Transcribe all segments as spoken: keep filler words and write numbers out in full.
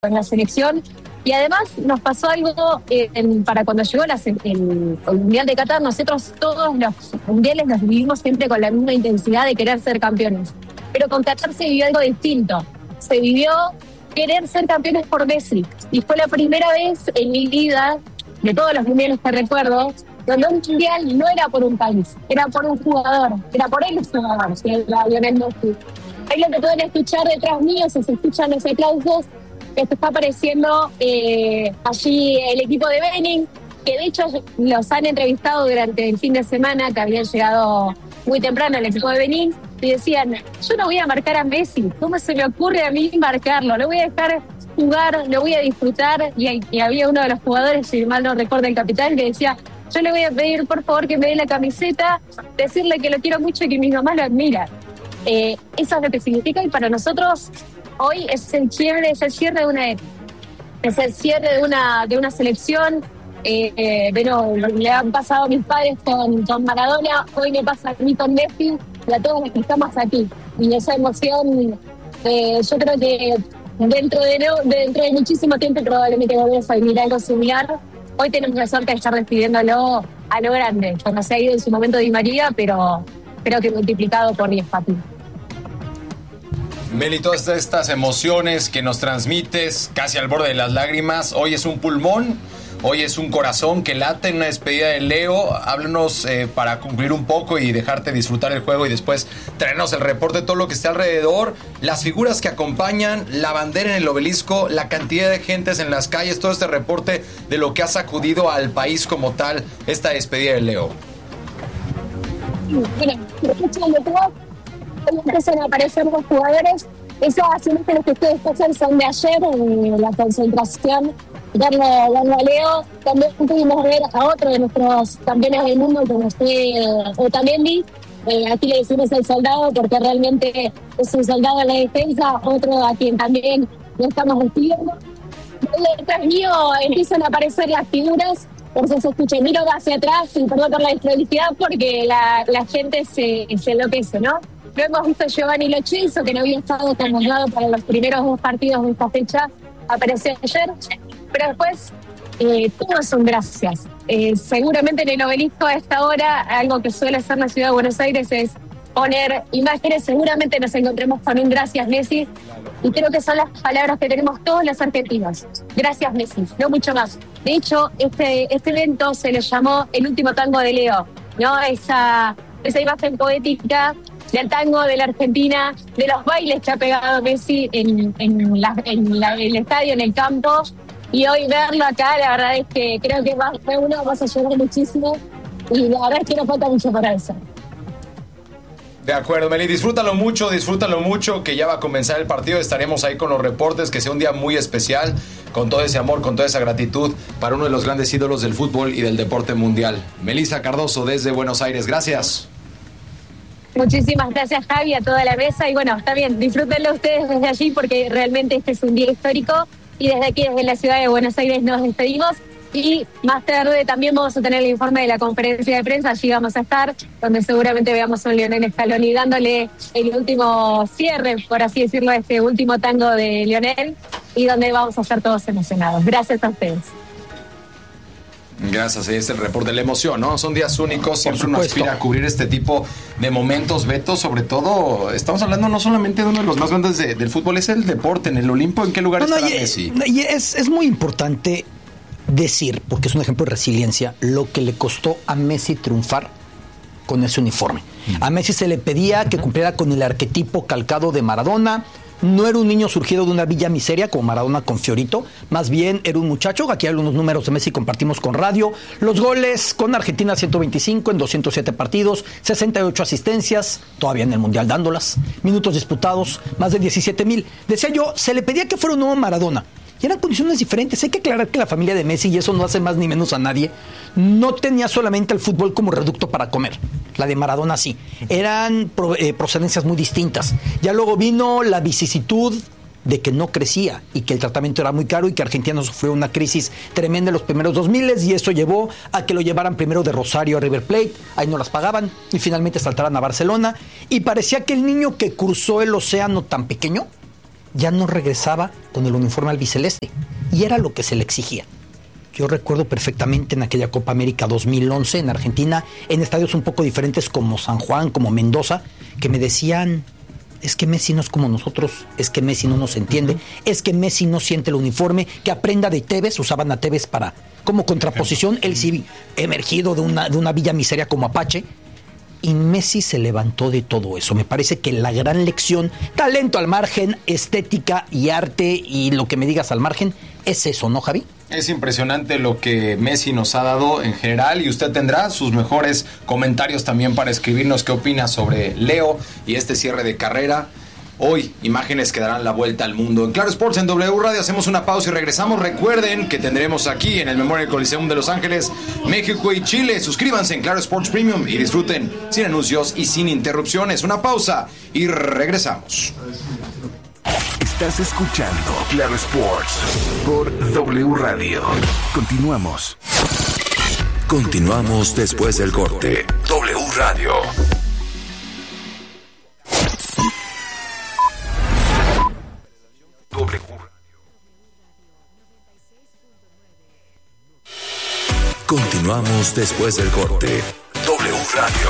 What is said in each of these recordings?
en la selección. Y además nos pasó algo eh, en, para cuando llegó la, el, el Mundial de Qatar. Nosotros todos los mundiales los vivimos siempre con la misma intensidad de querer ser campeones. Pero con Qatar se vivió algo distinto. Se vivió querer ser campeones por Messi. Y fue la primera vez en mi vida, de todos los mundiales que recuerdo, donde un mundial no era por un país, era por un jugador, era por el jugador, que era Lionel Messi. Ahí lo que pueden escuchar detrás mío, si se escuchan los aplausos, que está apareciendo eh, allí el equipo de Benin, que de hecho los han entrevistado durante el fin de semana, que habían llegado muy temprano al equipo de Benin, y decían, yo no voy a marcar a Messi, ¿cómo se me ocurre a mí marcarlo? Lo voy a dejar jugar, lo voy a disfrutar. Y, y había uno de los jugadores, si mal no recuerdo el capitán, que decía, yo le voy a pedir por favor que me dé la camiseta, decirle que lo quiero mucho y que mi mamá lo admira. Eh, eso es lo que significa, y para nosotros hoy es el cierre, es el cierre de una es el cierre de una de una selección. Eh, eh, bueno, le han pasado a mis padres con, con Maradona, hoy me pasa a mí con Messi, y a todos los que estamos aquí. Y esa emoción, eh, yo creo que dentro de, no, dentro de muchísimo tiempo probablemente volvemos a vivir algo similar. Hoy tenemos la suerte de estar despidiéndolo a lo grande, cuando se ha ido en su momento Di María, pero creo que multiplicado por diez, papi. Meli, todas estas emociones que nos transmites casi al borde de las lágrimas, hoy es un pulmón, hoy es un corazón que late en una despedida de Leo. Háblanos eh, para concluir un poco y dejarte disfrutar el juego y después traernos el reporte de todo lo que está alrededor, las figuras que acompañan, la bandera en el obelisco, la cantidad de gentes en las calles, todo este reporte de lo que ha sacudido al país como tal esta despedida de Leo. Bueno, escuchan detrás, empiezan a aparecer los jugadores. Esas imágenes que ustedes pasan son de ayer, en la concentración, darle, darle a Leo. También pudimos ver a otro de nuestros campeones del mundo, como fue Otamendi. Eh, aquí le decimos el soldado porque realmente es un soldado en la defensa, otro a quien también lo estamos despidiendo. Detrás mío empiezan a aparecer las figuras. Por eso se escucha, miro hacia atrás, y perdón por la desprolijidad, porque la, la gente se, se enloquece, ¿no? Lo hemos visto Giovanni Lo Celso, que no había estado convocado para los primeros dos partidos de esta fecha, apareció ayer, pero después eh, todos son gracias. Eh, seguramente en el obelisco a esta hora, algo que suele hacer la ciudad de Buenos Aires es poner imágenes, seguramente nos encontremos con un gracias Messi, y creo que son las palabras que tenemos todos los argentinos. Gracias Messi, no mucho más. De hecho, este, este evento se le llamó el último tango de Leo, ¿no? Esa, esa imagen poética del tango de la Argentina, de los bailes que ha pegado Messi en, en, la, en, la, en el estadio, en el campo, y hoy verlo acá, la verdad es que creo que va, fue uno, vas a llorar muchísimo, y la verdad es que no falta mucho para eso. De acuerdo, Meli, disfrútalo mucho, disfrútalo mucho, que ya va a comenzar el partido, estaremos ahí con los reportes, que sea un día muy especial, con todo ese amor, con toda esa gratitud para uno de los grandes ídolos del fútbol y del deporte mundial. Melissa Cardoso desde Buenos Aires, gracias. Muchísimas gracias, Javi, a toda la mesa, y bueno, está bien, disfrútenlo ustedes desde allí porque realmente este es un día histórico, y desde aquí, desde la ciudad de Buenos Aires, nos despedimos. Y más tarde también vamos a tener el informe de la conferencia de prensa, allí vamos a estar, donde seguramente veamos a un Lionel Scaloni dándole el último cierre, por así decirlo, a este último tango de Lionel, y donde vamos a estar todos emocionados. Gracias a ustedes. Gracias, es el reporte de la emoción, ¿no? Son días únicos, siempre uno aspira a cubrir este tipo de momentos, Beto, sobre todo, estamos hablando no solamente de uno de los más grandes de, del fútbol, es el deporte, en el Olimpo, ¿en qué lugar no, no, estará y, Messi? Y es, es muy importante decir, porque es un ejemplo de resiliencia, lo que le costó a Messi triunfar con ese uniforme. A Messi se le pedía que cumpliera con el arquetipo calcado de Maradona. No era un niño surgido de una villa miseria como Maradona con Fiorito, más bien era un muchacho. Aquí hay algunos números de Messi, compartimos con radio. Los goles con Argentina, ciento veinticinco en doscientos siete partidos, sesenta y ocho asistencias, todavía en el Mundial dándolas, minutos disputados, más de diecisiete mil. Decía yo, se le pedía que fuera un nuevo Maradona. Y eran condiciones diferentes. Hay que aclarar que la familia de Messi, y eso no hace más ni menos a nadie, no tenía solamente el fútbol como reducto para comer. La de Maradona sí. Eran pro, eh, procedencias muy distintas. Ya luego vino la vicisitud de que no crecía y que el tratamiento era muy caro y que Argentina sufrió una crisis tremenda en los primeros dos miles, y eso llevó a que lo llevaran primero de Rosario a River Plate, ahí no las pagaban, y finalmente saltaran a Barcelona, y parecía que el niño que cruzó el océano tan pequeño ya no regresaba con el uniforme albiceleste, y era lo que se le exigía. Yo recuerdo perfectamente en aquella Copa América dos mil once en Argentina, en estadios un poco diferentes como San Juan, como Mendoza, que me decían, es que Messi no es como nosotros, es que Messi no nos entiende, es que Messi no siente el uniforme, que aprenda de Tevez. Usaban a Tevez para, como contraposición, él sí emergido de una, de una villa miseria como Apache, y Messi se levantó de todo eso. Me parece que la gran lección, talento al margen, estética y arte y lo que me digas al margen, es eso, ¿no, Javi? Es impresionante lo que Messi nos ha dado en general, y usted tendrá sus mejores comentarios también para escribirnos qué opina sobre Leo y este cierre de carrera. Hoy, imágenes que darán la vuelta al mundo. En Claro Sports, en W Radio, hacemos una pausa y regresamos. Recuerden que tendremos aquí en el Memorial Coliseum de Los Ángeles, México y Chile. Suscríbanse en Claro Sports Premium y disfruten sin anuncios y sin interrupciones. Una pausa y regresamos. Estás escuchando Claro Sports por W Radio. Continuamos. Continuamos después del corte. W Radio. W. Continuamos después del corte. W Radio.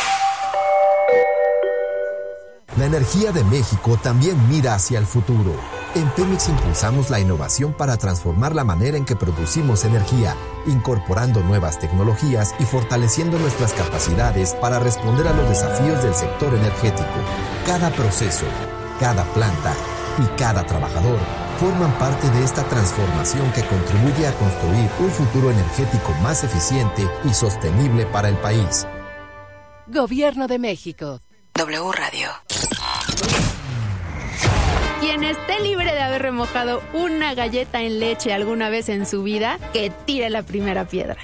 La energía de México también mira hacia el futuro. En Pemex impulsamos la innovación para transformar la manera en que producimos energía, incorporando nuevas tecnologías y fortaleciendo nuestras capacidades para responder a los desafíos del sector energético. Cada proceso, cada planta y cada trabajador forman parte de esta transformación que contribuye a construir un futuro energético más eficiente y sostenible para el país. Gobierno de México. W Radio. Quien esté libre de haber remojado una galleta en leche alguna vez en su vida, que tire la primera piedra.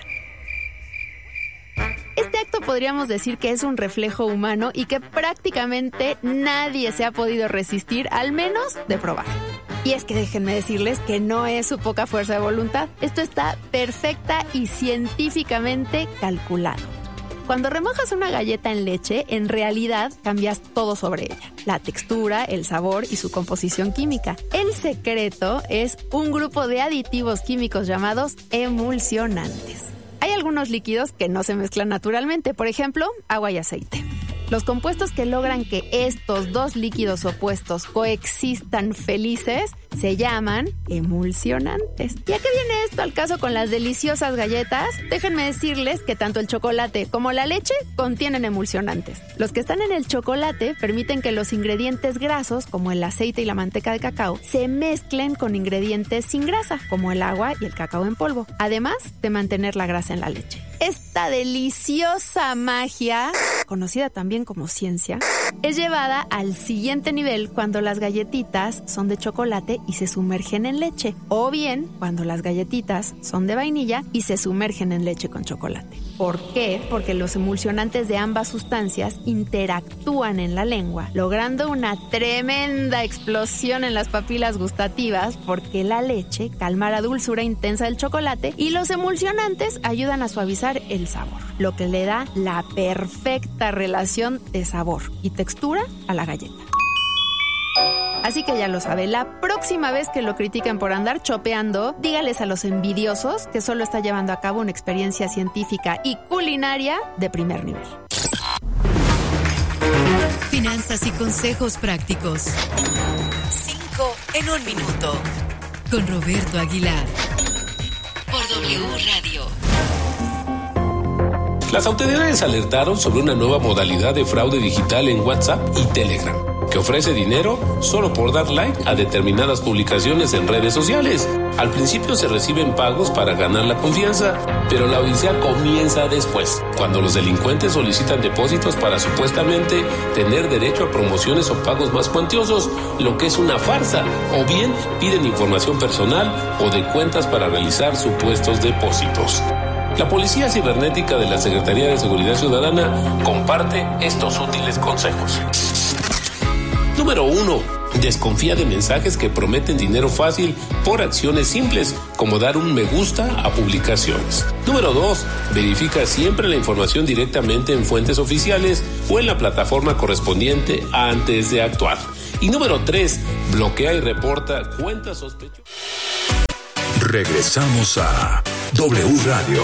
Este acto podríamos decir que es un reflejo humano y que prácticamente nadie se ha podido resistir, al menos de probar. Y es que déjenme decirles que no es su poca fuerza de voluntad. Esto está perfecta y científicamente calculado. Cuando remojas una galleta en leche, en realidad cambias todo sobre ella. La textura, el sabor y su composición química. El secreto es un grupo de aditivos químicos llamados emulsionantes. Hay algunos líquidos que no se mezclan naturalmente, por ejemplo, agua y aceite. Los compuestos que logran que estos dos líquidos opuestos coexistan felices se llaman emulsionantes. ¿Y a qué viene esto al caso con las deliciosas galletas? Déjenme decirles que tanto el chocolate como la leche contienen emulsionantes. Los que están en el chocolate permiten que los ingredientes grasos, como el aceite y la manteca de cacao, se mezclen con ingredientes sin grasa, como el agua y el cacao en polvo, además de mantener la grasa en la leche. Esta deliciosa magia, conocida también como ciencia, es llevada al siguiente nivel cuando las galletitas son de chocolate y se sumergen en leche, o bien cuando las galletitas son de vainilla y se sumergen en leche con chocolate. ¿Por qué? Porque los emulsionantes de ambas sustancias interactúan en la lengua, logrando una tremenda explosión en las papilas gustativas, porque la leche calma la dulzura intensa del chocolate y los emulsionantes ayudan a suavizar el sabor, lo que le da la perfecta relación de sabor y textura a la galleta. Así que ya lo sabe, la próxima vez que lo critiquen por andar chopeando, dígales a los envidiosos que solo está llevando a cabo una experiencia científica y culinaria de primer nivel. Finanzas y consejos prácticos. Cinco en un minuto. Con Roberto Aguilar. Por W Radio. Las autoridades alertaron sobre una nueva modalidad de fraude digital en WhatsApp y Telegram, que ofrece dinero solo por dar like a determinadas publicaciones en redes sociales. Al principio se reciben pagos para ganar la confianza, pero la odisea comienza después, cuando los delincuentes solicitan depósitos para supuestamente tener derecho a promociones o pagos más cuantiosos, lo que es una farsa, o bien piden información personal o de cuentas para realizar supuestos depósitos. La Policía Cibernética de la Secretaría de Seguridad Ciudadana comparte estos útiles consejos. Número uno. Desconfía de mensajes que prometen dinero fácil por acciones simples, como dar un me gusta a publicaciones. Número dos. Verifica siempre la información directamente en fuentes oficiales o en la plataforma correspondiente antes de actuar. Y número tres, bloquea y reporta cuentas sospechosas. Regresamos a W Radio.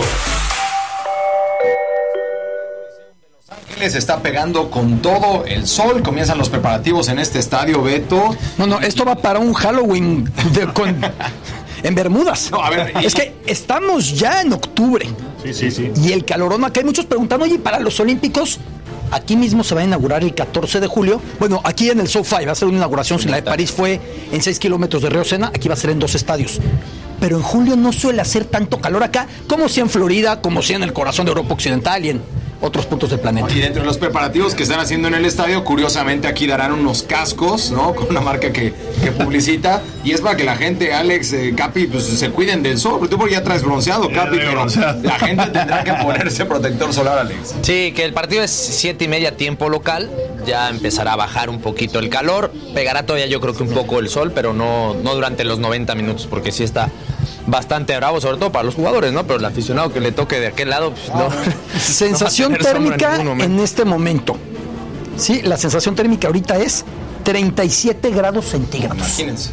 Les está pegando con todo el sol. Comienzan los preparativos en este estadio, Beto. No, no, esto va para un Halloween de, con, en Bermudas. No, a ver, y... Es que estamos ya en octubre. Sí, sí, sí. Y el calorón, acá hay muchos preguntando, oye, ¿para los Olímpicos? Aquí mismo se va a inaugurar el catorce de julio. Bueno, aquí en el SoFi va a ser una inauguración. Si la de París fue en seis kilómetros de Río Sena, aquí va a ser en dos estadios. Pero en julio no suele hacer tanto calor acá, como si en Florida, como si en el corazón de Europa Occidental y en otros puntos del planeta. Y dentro de los preparativos que están haciendo en el estadio, curiosamente aquí darán unos cascos, ¿no? Con una marca que, que publicita. Y es para que la gente, Alex, eh, Capi, pues se cuiden del sol. Porque tú porque ya traes bronceado, Capi, pero bronceado. La gente tendrá que ponerse protector solar, Alex. Sí, que el partido es siete y media tiempo local. Ya empezará a bajar un poquito el calor. Pegará todavía yo creo que un poco el sol, pero no, no durante los noventa minutos, porque sí está bastante bravo, sobre todo para los jugadores, ¿no? Pero el aficionado que le toque de aquel lado, pues no. Sensación no térmica en, en este momento. Sí, la sensación térmica ahorita es treinta y siete grados centígrados. Imagínense.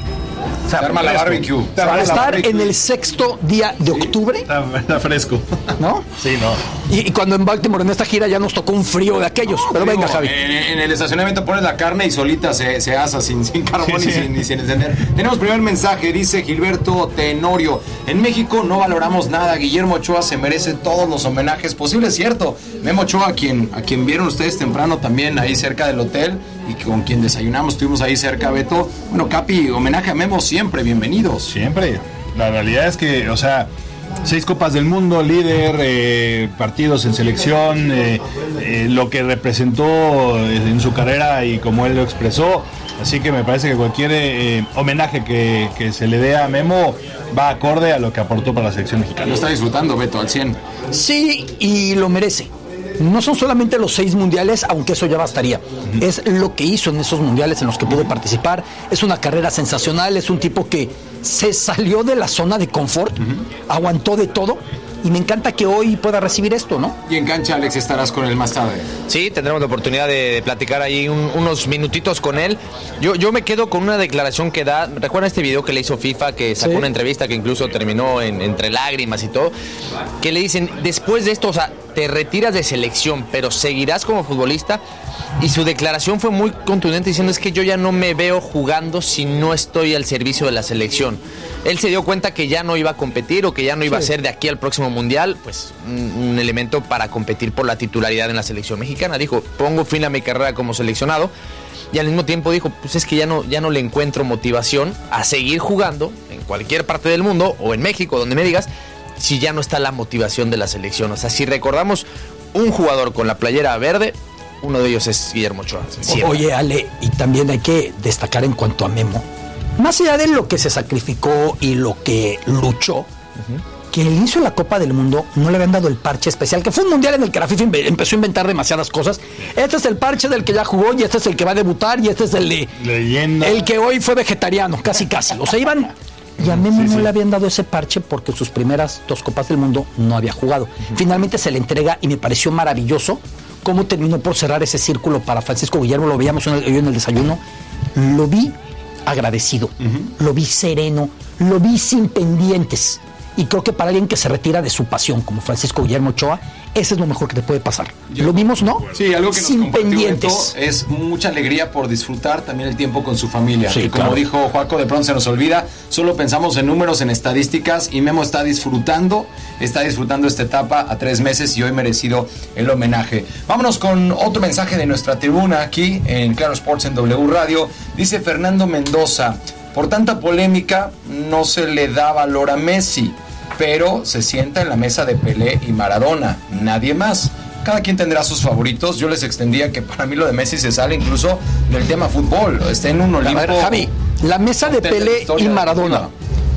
O sea, arma la barbecue. Para estar en el sexto día de octubre. Está, está fresco. ¿No? Sí, no. Y, y cuando en Baltimore en esta gira ya nos tocó un frío de aquellos. No, pero digo, venga, Javi. En, en el estacionamiento pones la carne y solita se, se asa sin, sin carbón sí, y, sí. Sin, y sin encender. Tenemos primer mensaje, dice Gilberto Tenorio. En México no valoramos nada. Guillermo Ochoa se merece todos los homenajes posibles, ¿cierto? Memo Ochoa, a quien, a quien vieron ustedes temprano también ahí cerca del hotel y con quien desayunamos, estuvimos ahí cerca, Beto. Bueno, Capi, homenaje a Memo siempre, bienvenidos. Siempre. La realidad es que, o sea, seis Copas del Mundo, líder, eh, partidos en selección, eh, eh, lo que representó en su carrera y como él lo expresó. Así que me parece que cualquier eh, homenaje que, que se le dé a Memo va acorde a lo que aportó para la selección mexicana. Lo está disfrutando, Beto, al cien. Sí, y lo merece. No son solamente los seis mundiales, aunque eso ya bastaría. Uh-huh. Es lo que hizo en esos mundiales en los que pudo participar. Es una carrera sensacional, es un tipo que se salió de la zona de confort, uh-huh. aguantó de todo. Y me encanta que hoy pueda recibir esto, ¿no? Y en cancha, Alex, estarás con él más tarde. Sí, tendremos la oportunidad de platicar ahí un, unos minutitos con él. Yo, yo me quedo con una declaración que da. ¿Recuerdan este video que le hizo FIFA, que sacó sí. una entrevista que incluso terminó en, entre lágrimas y todo? Que le dicen, después de esto, o sea, te retiras de selección, pero seguirás como futbolista. Y su declaración fue muy contundente diciendo, es que yo ya no me veo jugando si no estoy al servicio de la selección. Él se dio cuenta que ya no iba a competir o que ya no iba sí. a ser de aquí al próximo mundial, pues un, un elemento para competir por la titularidad en la selección mexicana. Dijo, pongo fin a mi carrera como seleccionado. Y al mismo tiempo dijo, pues es que ya no, ya no le encuentro motivación a seguir jugando en cualquier parte del mundo o en México, donde me digas, si ya no está la motivación de la selección. O sea, si recordamos un jugador con la playera verde, uno de ellos es Guillermo Ochoa. Oye, Ale, y también hay que destacar en cuanto a Memo, más allá de lo que se sacrificó y lo que luchó, uh-huh. que al inicio de la Copa del Mundo no le habían dado el parche especial, que fue un mundial en el que la FIFA empezó a inventar demasiadas cosas. Este es el parche del que ya jugó y este es el que va a debutar y este es el de... Leyenda. El que hoy fue vegetariano, casi casi. O sea, iban... Y a Memo sí, no sí. le habían dado ese parche porque sus primeras dos Copas del Mundo no había jugado. Uh-huh. Finalmente se le entrega y me pareció maravilloso cómo terminó por cerrar ese círculo para Francisco Guillermo. Lo veíamos hoy en el desayuno. Lo vi agradecido, uh-huh. lo vi sereno, lo vi sin pendientes. Y creo que para alguien que se retira de su pasión, como Francisco Guillermo Ochoa, ese es lo mejor que te puede pasar. Yo, ¿lo vimos, no? Sí, algo que sin nos pendientes. Beto, es mucha alegría por disfrutar también el tiempo con su familia. Sí, y como claro. dijo Joaco, de pronto se nos olvida, solo pensamos en números, en estadísticas, y Memo está disfrutando, está disfrutando esta etapa a tres meses y hoy merecido el homenaje. Vámonos con otro mensaje de nuestra tribuna aquí en Claro Sports en W Radio. Dice Fernando Mendoza, por tanta polémica no se le da valor a Messi, pero se sienta en la mesa de Pelé y Maradona, nadie más. Cada quien tendrá sus favoritos. Yo les extendía que para mí lo de Messi se sale incluso del tema fútbol. Está en un Olimpo. A ver, Javi, la mesa de Pelé y Maradona.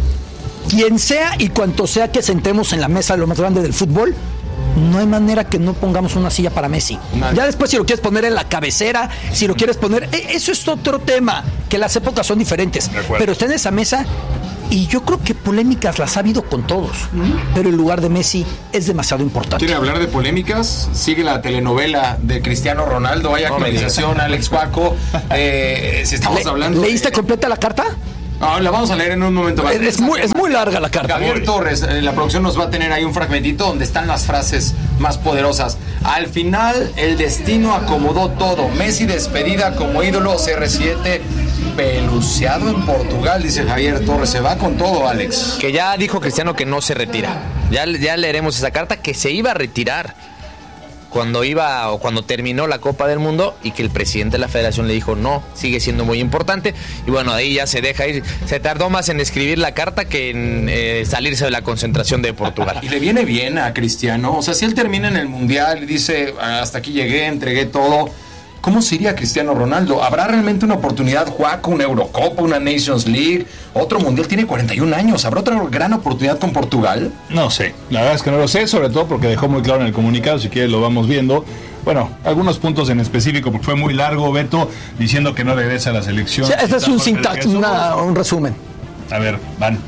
Quien sea y cuanto sea que sentemos en la mesa de lo más grande del fútbol, no hay manera que no pongamos una silla para Messi. Nadie. Ya después si lo quieres poner en la cabecera, si lo quieres poner... Eso es otro tema, que las épocas son diferentes. Pero está en esa mesa Y yo creo que polémicas las ha habido con todos, pero el lugar de Messi es demasiado importante. ¿Quiere hablar de polémicas? Sigue la telenovela de Cristiano Ronaldo. Hay actualización, Alex Cuaco. Eh, si estamos Le, hablando... ¿Leíste de... completa la carta? Ah, la vamos a leer en un momento más. Es muy, es muy larga la carta. Javier Torres, eh, la producción nos va a tener ahí un fragmentito donde están las frases más poderosas. Al final, el destino acomodó todo. Messi despedida como ídolo, C R siete peluceado en Portugal, dice Javier Torres. Se va con todo, Alex. Que ya dijo Cristiano que no se retira. Ya, ya leeremos esa carta, que se iba a retirar cuando iba o cuando terminó la Copa del Mundo, y que el presidente de la federación le dijo no, sigue siendo muy importante. Y bueno, de ahí ya se deja ir. Se tardó más en escribir la carta que en eh, salirse de la concentración de Portugal. Y le viene bien a Cristiano. O sea, si él termina en el Mundial y dice hasta aquí llegué, entregué todo, ¿cómo sería Cristiano Ronaldo? ¿Habrá realmente una oportunidad, Juaco, una Eurocopa, una Nations League, otro Mundial? Tiene cuarenta y un años. ¿Habrá otra gran oportunidad con Portugal? No sé, la verdad es que no lo sé, sobre todo porque dejó muy claro en el comunicado, si quieres lo vamos viendo. Bueno, algunos puntos en específico, porque fue muy largo, Beto, diciendo que no regresa a la selección. Sí, este es un sintax, una, un resumen. A ver, van.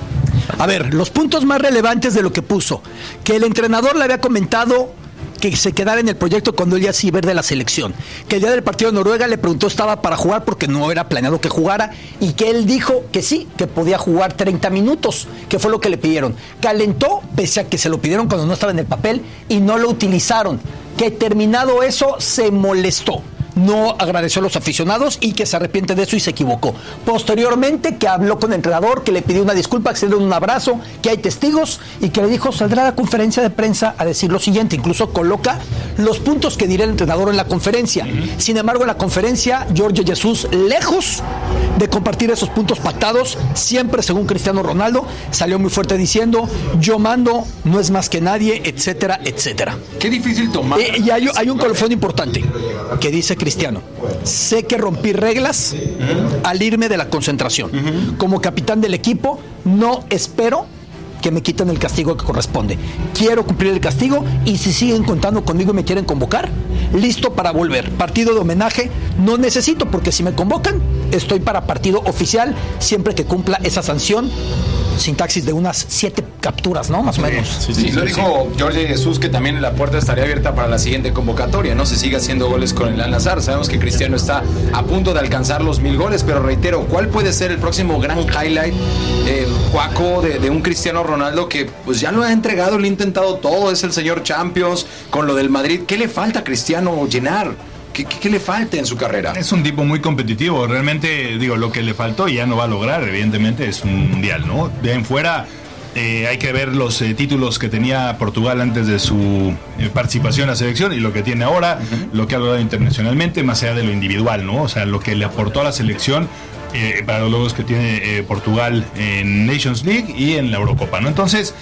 A ver, los puntos más relevantes de lo que puso. Que el entrenador le había comentado que se quedara en el proyecto cuando él ya sí iba de la selección. Que el día del partido de Noruega le preguntó si estaba para jugar porque no era planeado que jugara, y que él dijo que sí, que podía jugar treinta minutos, que fue lo que le pidieron. Calentó, pese a que se lo pidieron cuando no estaba en el papel y no lo utilizaron. Que terminado eso, se molestó. No agradeció a los aficionados y que se arrepiente de eso y se equivocó. Posteriormente, que habló con el entrenador, que le pidió una disculpa, que se dio un abrazo, que hay testigos, y que le dijo saldrá a la conferencia de prensa a decir lo siguiente. Incluso coloca los puntos que dirá el entrenador en la conferencia. Sin embargo, en la conferencia, Jorge Jesús, lejos de compartir esos puntos pactados, siempre según Cristiano Ronaldo, salió muy fuerte diciendo yo mando, no es más que nadie, etcétera, etcétera. Qué difícil tomar. Eh, y hay, hay un colofón importante que dice Cristiano: sé que rompí reglas uh-huh. al irme de la concentración. Uh-huh. Como capitán del equipo, no espero que me quiten el castigo que corresponde. Quiero cumplir el castigo, y si siguen contando conmigo y me quieren convocar, listo para volver. Partido de homenaje no necesito, porque si me convocan, estoy para partido oficial, siempre que cumpla esa sanción. Sintaxis de unas siete capturas, ¿no? Más o menos. Sí, sí, sí, lo sí, dijo sí. Jorge Jesús, que también la puerta estaría abierta para la siguiente convocatoria, ¿no? Se sigue haciendo goles con el Al-Nassr. Sabemos que Cristiano está a punto de alcanzar los mil goles, pero reitero, ¿cuál puede ser el próximo gran highlight, eh, Juaco, de, de un Cristiano Ronaldo que pues ya lo ha entregado, lo ha intentado todo, es el señor Champions, con lo del Madrid? ¿Qué le falta a Cristiano llenar? ¿Qué, qué, ¿Qué le falta en su carrera? Es un tipo muy competitivo. Realmente, digo, lo que le faltó y ya no va a lograr, evidentemente, es un mundial, ¿no? De en fuera, eh, hay que ver los eh, títulos que tenía Portugal antes de su eh, participación en la selección y lo que tiene ahora, uh-huh. lo que ha logrado internacionalmente, más allá de lo individual, ¿no? O sea, lo que le aportó a la selección eh, para los logros que tiene eh, Portugal en Nations League y en la Eurocopa, ¿no? Entonces,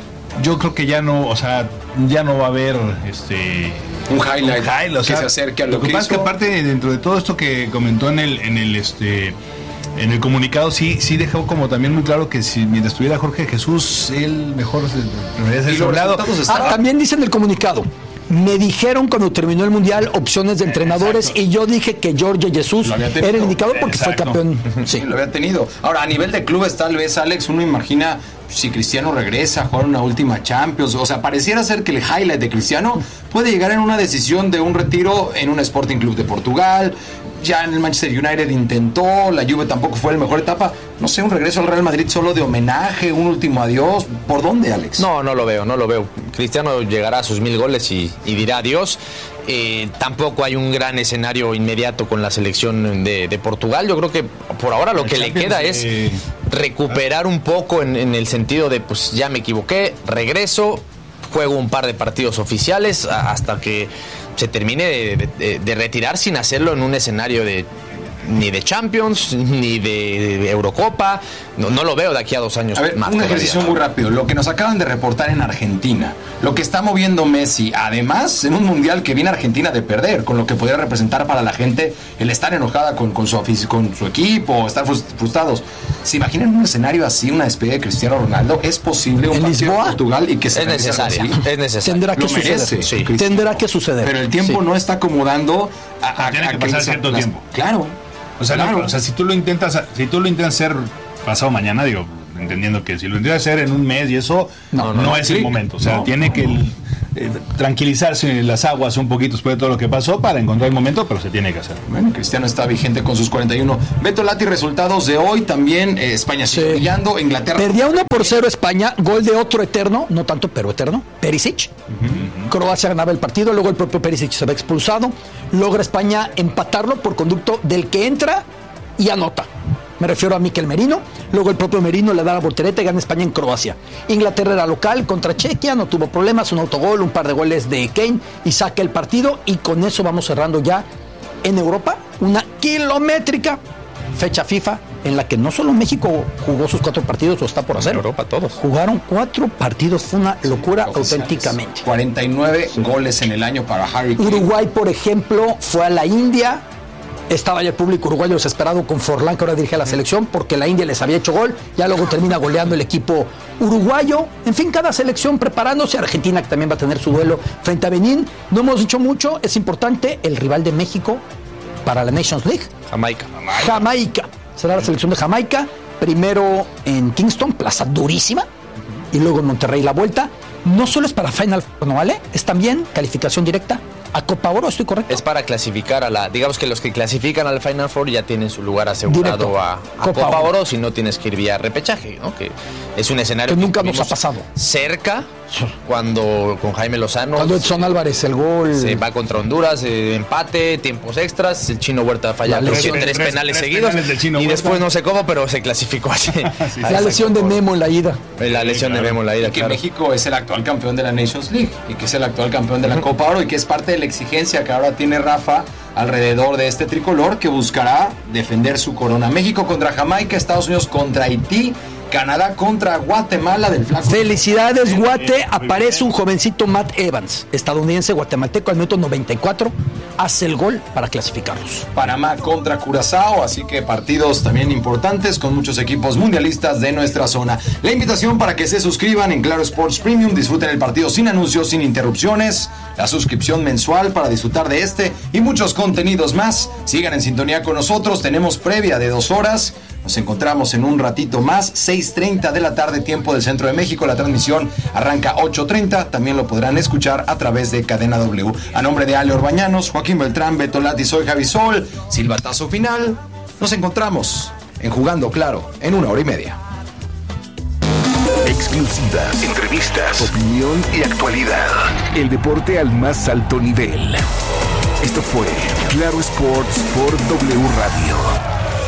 yo creo que ya no, o sea, ya no va a haber este un highlight, un highlight o sea, que se acerque a lo, lo que, que pasa es que aparte dentro de todo esto que comentó en el en el este en el comunicado, sí sí dejó como también muy claro que si mientras estuviera Jorge Jesús, él mejor debería ser su lado. Ah, también dice en el comunicado: me dijeron cuando terminó el mundial opciones de entrenadores. Exacto. Y yo dije que Jorge Jesús era el indicador porque Exacto. fue campeón. Sí, lo había tenido. Ahora, a nivel de clubes, tal vez, Alex, uno imagina si Cristiano regresa a jugar una última Champions. O sea, pareciera ser que el highlight de Cristiano puede llegar en una decisión de un retiro en un Sporting Club de Portugal. Ya en el Manchester United intentó, la Juve tampoco fue la mejor etapa. No sé, un regreso al Real Madrid solo de homenaje, un último adiós. ¿Por dónde, Alex? No, no lo veo, no lo veo. Cristiano llegará a sus mil goles y, y dirá adiós. Eh, tampoco hay un gran escenario inmediato con la selección de, de Portugal. Yo creo que por ahora lo el que Champions, le queda es eh, recuperar un poco en, en el sentido de, pues ya me equivoqué, regreso, juego un par de partidos oficiales hasta que se termine de, de, de retirar, sin hacerlo en un escenario de ni de Champions, ni de Eurocopa. No, no lo veo de aquí a dos años. A ver, más un ejercicio muy rápido. Lo que nos acaban de reportar en Argentina, lo que está moviendo Messi, además en un mundial que viene Argentina de perder, con lo que podría representar para la gente el estar enojada con, con, su, con su equipo, estar frustrados. ¿Se imaginan un escenario así, una despedida de Cristiano Ronaldo? ¿Es posible un partido de Portugal y que se es necesario, es necesario. Tendrá que suceder. Sí. Tendrá que suceder. Pero el tiempo sí. no está acomodando a, a, tiene que a pasar que cierto tiempo. Claro. O sea, claro. no, o sea, si tú lo intentas, si tú lo intentas hacer pasado mañana, digo, entendiendo que si lo entiende hacer en un mes y eso no, no, no, no es sí. el momento. O sea, no. tiene que eh, tranquilizarse las aguas un poquito después de todo lo que pasó para encontrar el momento, pero se tiene que hacer. Bueno, Cristiano está vigente con sus cuarenta y uno. Beto Lati, resultados de hoy también. Eh, España sigue sí. brillando, Inglaterra. Perdía uno por cero España, gol de otro eterno, no tanto, pero eterno, Perisic. Uh-huh, uh-huh. Croacia ganaba el partido, luego el propio Perisic se ve expulsado. Logra España empatarlo por conducto del que entra y anota. Me refiero a Mikel Merino. Luego el propio Merino le da la voltereta y gana España en Croacia. Inglaterra era local contra Chequia, no tuvo problemas, un autogol, un par de goles de Kane y saca el partido. Y con eso vamos cerrando ya en Europa una kilométrica fecha FIFA en la que no solo México jugó sus cuatro partidos, o está por hacer. En Europa todos. Jugaron cuatro partidos, fue una locura auténticamente. cuarenta y nueve sí. goles en el año para Harry Kane. Uruguay, por ejemplo, fue a la India. Estaba ya el público uruguayo desesperado con Forlán, que ahora dirige a la selección, porque la India les había hecho gol. Ya luego termina goleando el equipo uruguayo. En fin, cada selección preparándose. Argentina, que también va a tener su duelo frente a Benín. No hemos dicho mucho, es importante el rival de México para la Nations League. Jamaica. Jamaica. Jamaica. Será la selección de Jamaica. Primero en Kingston, plaza durísima. Y luego en Monterrey la vuelta. No solo es para Final Four, ¿no vale? Es también calificación directa a Copa Oro, ¿estoy correcto? Es para clasificar a la... Digamos que los que clasifican al Final Four ya tienen su lugar asegurado a, a Copa, Copa Oro. Oro, si no tienes que ir vía repechaje, ¿no? Que es un escenario que, que nunca nos ha pasado. Cerca, cuando con Jaime Lozano... Cuando Edson Álvarez, el gol... Se va contra Honduras, eh, empate, tiempos extras, el Chino Huerta falla la lesión, tres, tres penales tres seguidos, penales y Huerta. Después no sé cómo, pero se clasificó así. sí, la lesión de Memo en la ida. La lesión sí, claro. de Memo en la ida, que claro. México es el actual campeón de la Nations League y que es el actual campeón de la uh-huh. Copa Oro y que es parte de la exigencia que ahora tiene Rafa alrededor de este tricolor que buscará defender su corona. México contra Jamaica, Estados Unidos contra Haití, Canadá contra Guatemala del flaco. Felicidades, Guate. Aparece un jovencito Matt Evans, estadounidense guatemalteco, al minuto noventa y cuatro. Hace el gol para clasificarlos. Panamá contra Curazao, así que partidos también importantes con muchos equipos mundialistas de nuestra zona. La invitación para que se suscriban en Claro Sports Premium, disfruten el partido sin anuncios, sin interrupciones, la suscripción mensual para disfrutar de este y muchos contenidos más. Sigan en sintonía con nosotros, tenemos previa de dos horas. Nos encontramos en un ratito más, seis treinta de la tarde, tiempo del Centro de México. La transmisión arranca ocho treinta. También lo podrán escuchar a través de Cadena W. A nombre de Ale Orbañanos, Joaquín Beltrán, Beto Lati, soy Javi Sol. Silbatazo final. Nos encontramos en Jugando Claro en una hora y media. Exclusivas, entrevistas, opinión y actualidad. El deporte al más alto nivel. Esto fue Claro Sports por W Radio.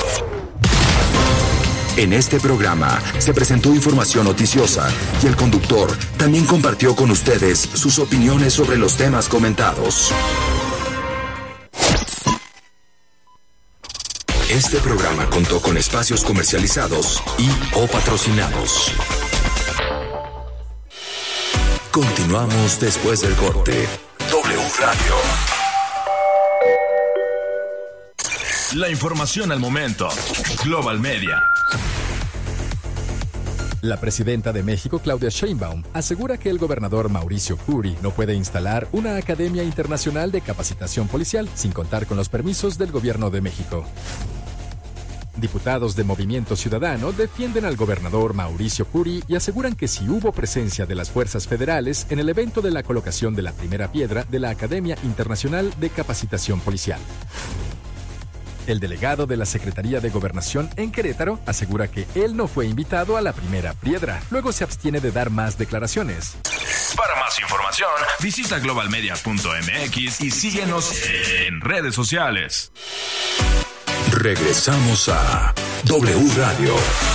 En este programa se presentó información noticiosa y el conductor también compartió con ustedes sus opiniones sobre los temas comentados. Este programa contó con espacios comercializados y o patrocinados. Continuamos después del corte. W Radio. La información al momento. Global Media. La presidenta de México, Claudia Sheinbaum, asegura que el gobernador Mauricio Curi no puede instalar una academia internacional de capacitación policial sin contar con los permisos del gobierno de México. Diputados de Movimiento Ciudadano defienden al gobernador Mauricio Curi y aseguran que si hubo presencia de las fuerzas federales en el evento de la colocación de la primera piedra de la Academia Internacional de Capacitación Policial. El delegado de la Secretaría de Gobernación en Querétaro asegura que él no fue invitado a la primera piedra. Luego se abstiene de dar más declaraciones. Para más información, visita global media punto m x y síguenos en redes sociales. Regresamos a W Radio.